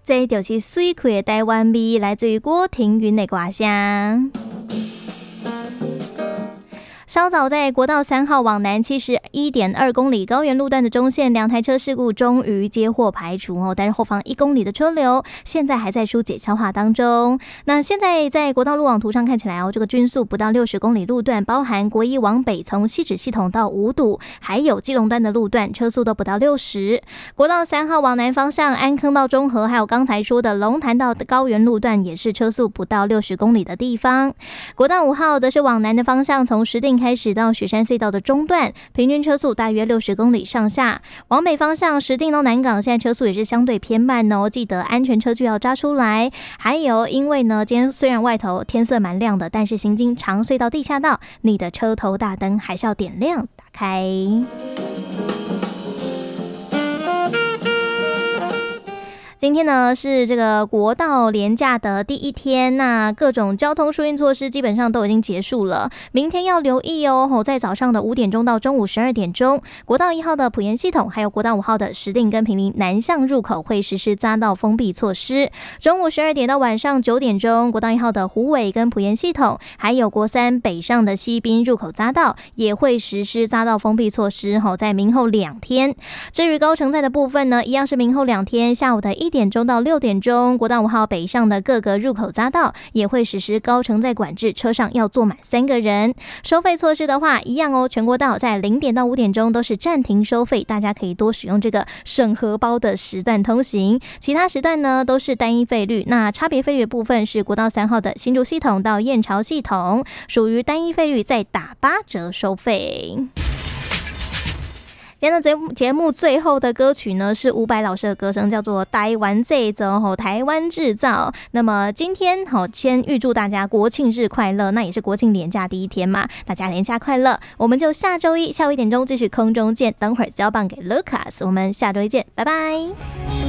这就是水开的台湾味，来自于郭庭云的歌声。稍早在国道3号往南71.2公里高原路段的中线2台车事故终于接获排除哦，但是后方1公里的车流现在还在疏解消化当中。那现在在国道路网图上看起来哦，这个均速不到60公里路段，包含国一往北从汐止系统到五堵，还有基隆段的路段车速都不到60。国道3号往南方向安坑到中和，还有刚才说的龙潭道的高原路段也是车速不到60公里的地方。国道5号则是往南的方向，从石碇开始到雪山隧道的中段，平均车速大约60公里上下。往北方向石碇到南港，现在车速也是相对偏慢哦，记得安全车距要扎出来。还有，因为呢，今天虽然外头天色蛮亮的，但是行经长隧道地下道，你的车头大灯还是要点亮打开。今天呢是这个国道连假的第一天，那各种交通疏运措施基本上都已经结束了。明天要留意哦，在早上的5点钟到中午12点钟，国道1号的埔盐系统，还有国道5号的石碇跟坪林南向入口会实施匝道封闭措施。中午12点到晚上9点钟，国道1号的虎尾跟埔盐系统，还有国3北上的西滨入口匝道也会实施匝道封闭措施，在明后2天。至于高乘载的部分呢，一样是明后2天下午的1点钟到6点钟，国道5号北上的各个入口匝道也会实施高乘载管制，车上要坐满3个人。收费措施的话一样哦，全国道在0点到5点钟都是暂停收费，大家可以多使用这个省荷包的时段通行，其他时段呢都是单一费率。那差别费率的部分是国道3号的新竹系统到燕巢系统属于单一费率，再打8折收费。今天的节目最后的歌曲呢是伍佰老师的歌声，叫做台湾制造，台湾制造。那么今天先预祝大家国庆日快乐，那也是国庆连假第一天嘛，大家连假快乐。我们就下周一下午1点钟继续空中见，等会儿交棒给 Lucas， 我们下周一见，拜拜。